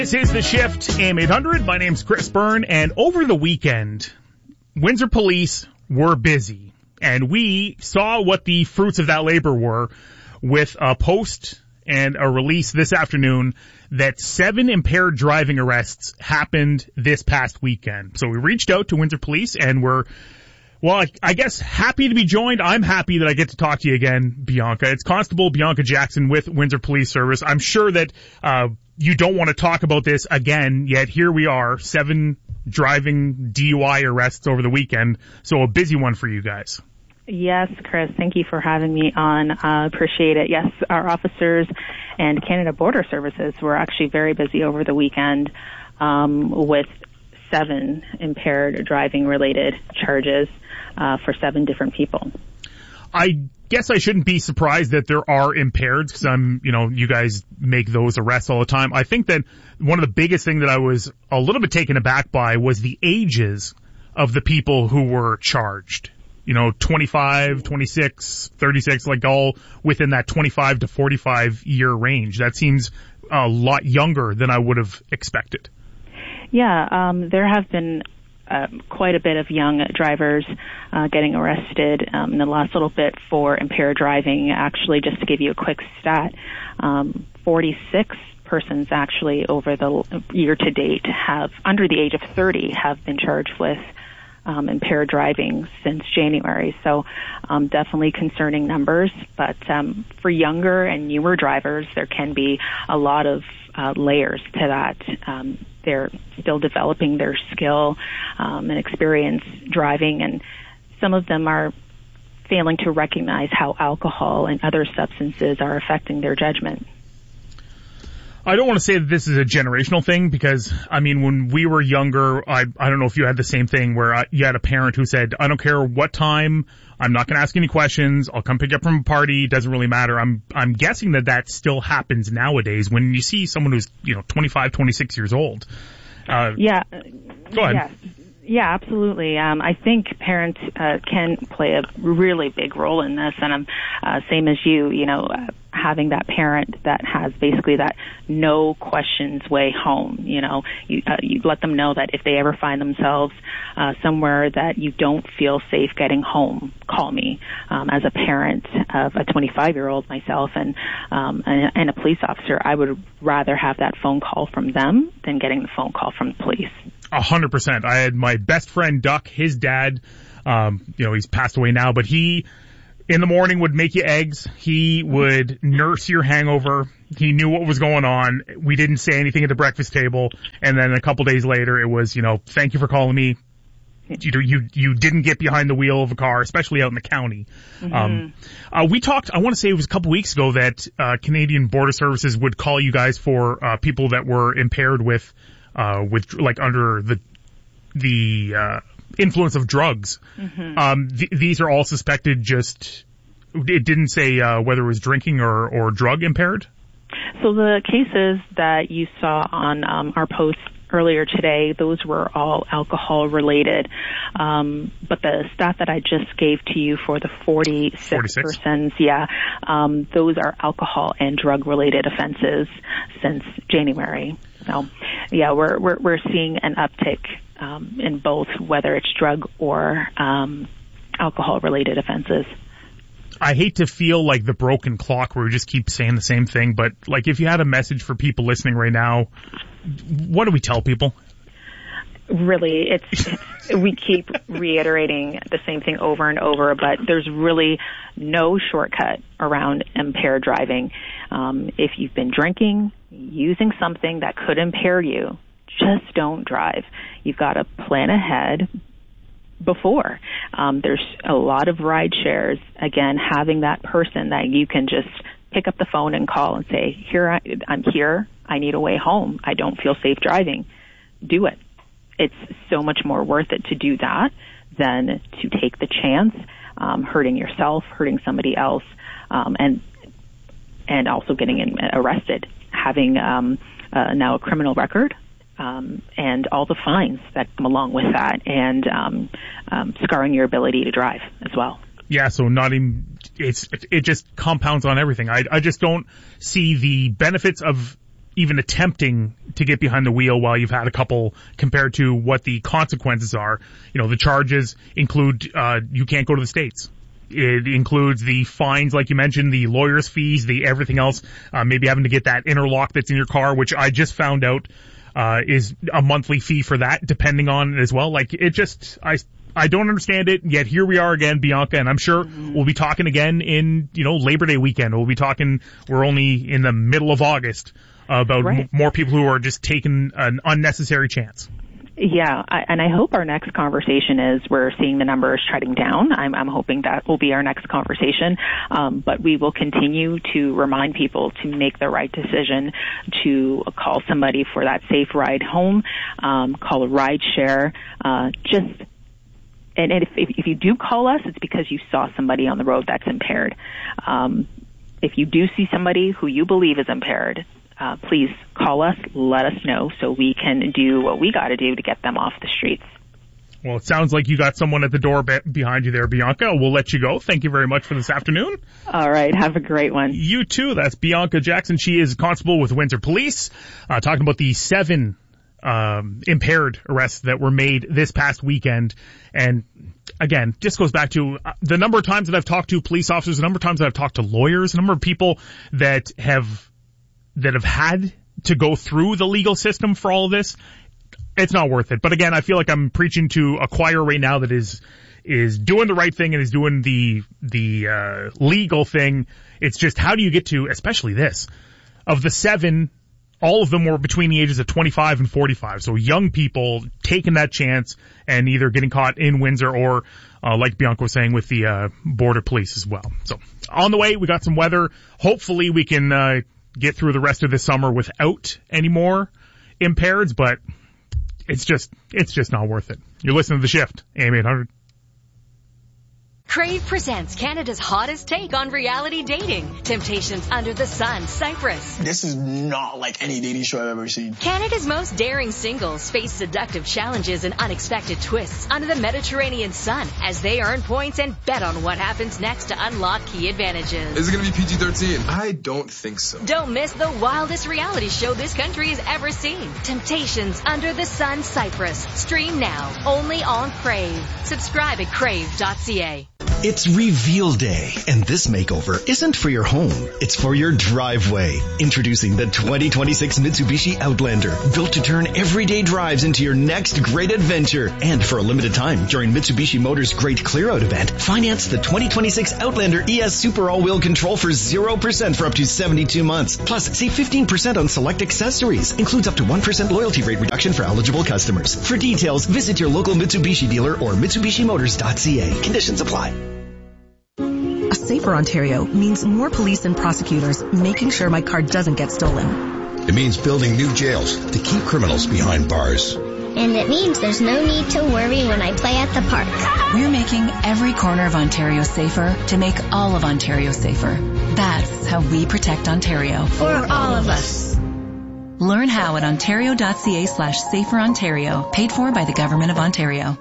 This is The Shift, AM 800. My name's Chris Byrne, and over the weekend, Windsor Police were busy, and we saw what the fruits of that labor were with a post and a release this afternoon that 7 impaired driving arrests happened this past weekend. So we reached out to Windsor Police, and we're, well, I guess happy to be joined. I'm happy that I get to talk to you again, Bianca. It's Constable Bianca Jackson with Windsor Police Service. I'm sure that you don't want to talk about this again, yet here we are, 7 driving DUI arrests over the weekend, so a busy one for you guys. Yes, Chris, thank you for having me on. Appreciate it. Yes, our officers and Canada Border Services were actually very busy over the weekend with 7 impaired driving-related charges for 7 different people. I guess I shouldn't be surprised that there are impaireds because you guys make those arrests all the time. I think that one of the biggest thing that I was a little bit taken aback by was the ages of the people who were charged. 25, 26, 36, like all within that 25 to 45 year range. That seems a lot younger than I would have expected. Yeah, there have been quite a bit of young drivers getting arrested in the last little bit for impaired driving. Actually, just to give you a quick stat, 46 persons actually over the year to date have, under the age of 30, have been charged with impaired driving since January. So definitely concerning numbers. But for younger and newer drivers, there can be a lot of layers to that. They're still developing their skill and experience driving, and some of them are failing to recognize how alcohol and other substances are affecting their judgment. I don't want to say that this is a generational thing because, when we were younger, I don't know if you had the same thing where you had a parent who said, I don't care what time, I'm not going to ask any questions, I'll come pick you up from a party, doesn't really matter. I'm guessing that still happens nowadays when you see someone who's, 25, 26 years old. Yeah. Go ahead. Yeah, absolutely. I think parents can play a really big role in this, and same as you, having that parent that has basically that no questions way home. You let them know that if they ever find themselves somewhere that you don't feel safe getting home, call me. As a parent of a 25-year-old myself and a police officer, I would rather have that phone call from them than getting the phone call from the police. 100%. I had my best friend Duck, his dad, he's passed away now, but he in the morning would make you eggs. He would nurse your hangover. He knew what was going on. We didn't say anything at the breakfast table. And then a couple days later it was, thank you for calling me. You didn't get behind the wheel of a car, especially out in the county. Mm-hmm. We talked, I want to say it was a couple weeks ago that Canadian Border Services would call you guys for people that were impaired with under the influence of drugs. Mm-hmm. These are all suspected it didn't say whether it was drinking or drug impaired? So the cases that you saw on our post earlier today, those were all alcohol related. But the stat that I just gave to you for the 46 persons, those are alcohol and drug related offenses since January. So, we're seeing an uptick in both, whether it's drug or alcohol-related offenses. I hate to feel like the broken clock where we just keep saying the same thing, but if you had a message for people listening right now, what do we tell people? Really, we keep reiterating the same thing over and over, but there's really no shortcut around impaired driving. If you've been drinking, using something that could impair you, just don't drive. You've got to plan ahead before. There's a lot of ride shares. Again, having that person that you can just pick up the phone and call and say, I'm here. I need a way home. I don't feel safe driving. Do it. It's so much more worth it to do that than to take the chance, hurting yourself, hurting somebody else, and also getting arrested, having now a criminal record, and all the fines that come along with that, and scarring your ability to drive as well. Yeah, so it just compounds on everything. I just don't see the benefits of even attempting to get behind the wheel while you've had a couple compared to what the consequences are. You know, the charges include, you can't go to the States. It includes the fines, like you mentioned, the lawyer's fees, the everything else, maybe having to get that interlock that's in your car, which I just found out, is a monthly fee for that, depending on it as well. Like, it just, I don't understand it, yet here we are again, Bianca, and I'm sure we'll be talking again in, Labor Day weekend. We'll be talking, we're only in the middle of August, about more people who are just taking an unnecessary chance. Yeah, and I hope our next conversation is we're seeing the numbers trending down. I'm hoping that will be our next conversation. But we will continue to remind people to make the right decision, to call somebody for that safe ride home, call a ride share, and if you do call us, it's because you saw somebody on the road that's impaired. If you do see somebody who you believe is impaired, please call us, let us know so we can do what we got to do to get them off the streets. Well, it sounds like you got someone at the door behind you there, Bianca. We'll let you go. Thank you very much for this afternoon. All right. Have a great one. You too. That's Bianca Jackson. She is a constable with Windsor Police, talking about the 7 impaired arrests that were made this past weekend. And again, just goes back to the number of times that I've talked to police officers, the number of times that I've talked to lawyers, the number of people that have had to go through the legal system for all of this. It's not worth it. But again, I feel like I'm preaching to a choir right now that is doing the right thing and is doing the legal thing. It's just, how do you get to, especially this, of the 7, all of them were between the ages of 25 and 45. So young people taking that chance and either getting caught in Windsor or, like Bianca was saying, with the border police as well. So on the way, we got some weather. Hopefully we can get through the rest of this summer without any more impaireds, but it's just not worth it. You're listening to The Shift, AM 800. Crave presents Canada's hottest take on reality dating. Temptations Under the Sun, Cyprus. This is not like any dating show I've ever seen. Canada's most daring singles face seductive challenges and unexpected twists under the Mediterranean sun as they earn points and bet on what happens next to unlock key advantages. Is it going to be PG-13? I don't think so. Don't miss the wildest reality show this country has ever seen. Temptations Under the Sun, Cyprus. Stream now, only on Crave. Subscribe at crave.ca. It's Reveal Day, and this makeover isn't for your home, it's for your driveway. Introducing the 2026 Mitsubishi Outlander, built to turn everyday drives into your next great adventure. And for a limited time, during Mitsubishi Motors' Great Clear-Out event, finance the 2026 Outlander ES Super All-Wheel Control for 0% for up to 72 months. Plus, save 15% on select accessories. Includes up to 1% loyalty rate reduction for eligible customers. For details, visit your local Mitsubishi dealer or MitsubishiMotors.ca. Conditions apply. A safer Ontario means more police and prosecutors making sure my car doesn't get stolen. It means building new jails to keep criminals behind bars. And it means there's no need to worry when I play at the park. We're making every corner of Ontario safer to make all of Ontario safer. That's how we protect Ontario. For all of us. Learn how at ontario.ca/saferontario, paid for by the Government of Ontario.